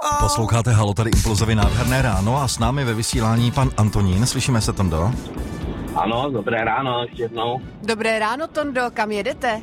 Posloucháte Halo, tady Impulzový nádherné ráno a s námi ve vysílání pan Antonín. Slyšíme se, Tondo? Ano, dobré ráno, ještě jednou. Dobré ráno, Tondo, kam jedete?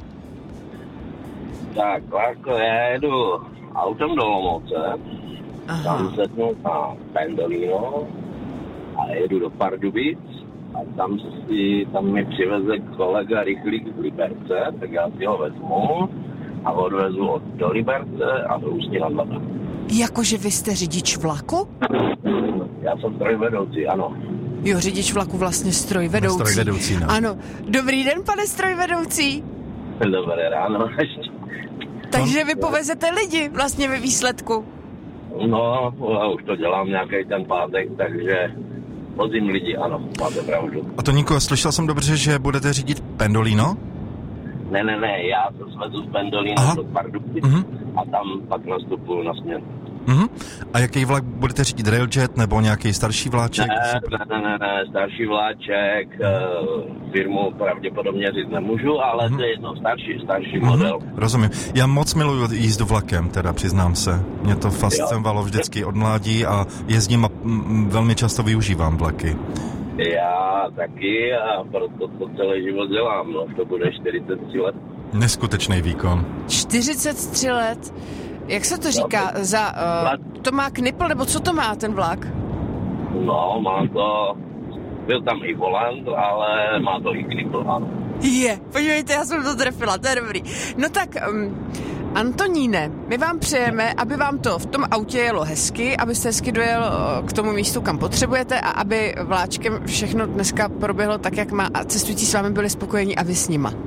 Tak, Klárko, já jedu autem do Olomouce, tam setnu na Pendolino a jedu do Pardubic a tam mi přiveze kolega rychlík z Liberce, tak já si ho vezmu a odvezu do Liberce a do Ústí nad Labem. Jakože vy jste řidič vlaku? Já jsem strojvedoucí, ano. Jo, řidič vlaku vlastně strojvedoucí. Strojvedoucí, no. Ano. Dobrý den, pane strojvedoucí. Dobré ráno ještě. Takže vy povezete lidi vlastně ve výsledku. No, já už to dělám nějaký ten pátek, takže vozím lidi, ano, máte pravdu. A Toníku, slyšel jsem dobře, že budete řídit Pendolino? Ne, já se svezu z Pendolina do Pardubic a tam pak nastupuju na směnu. A jaký vlak budete řídit? Railjet nebo nějaký starší vláček? Ne, starší vláček, firmu pravděpodobně říct nemůžu, ale to je jedno, starší model. Rozumím. Já moc miluju jízdu vlakem, teda přiznám se. Mě to fascinovalo vždycky od mládí a jezdím a velmi často využívám vlaky. Já taky a proto to celý život dělám, no, to bude 43 let. Neskutečný výkon. 43 let. Jak se to říká? To má knipl, nebo co to má ten vlak? No, má to... Byl tam i volant, ale má to i knipl, ano. Podívejte, já jsem to trefila, to je dobrý. No tak, Antoníne, my vám přejeme, aby vám to v tom autě jelo hezky, abyste hezky dojel k tomu místu, kam potřebujete a aby vláčkem všechno dneska proběhlo tak, jak má a cestující s vámi byli spokojení a vy s nima.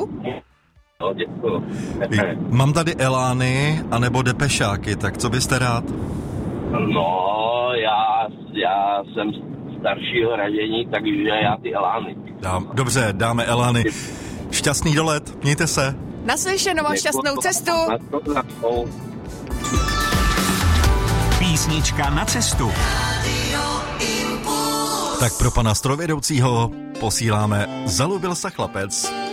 No, děkuju. Mám tady elány anebo depešáky, tak co byste rád? No, já jsem staršího radění, takže já ty elány. Dobře, dáme elány. Šťastný dolet, mějte se. Naslyšenou a šťastnou cestu. Písnička na cestu. Tak pro pana strojvedoucího posíláme Zalubil se chlapec.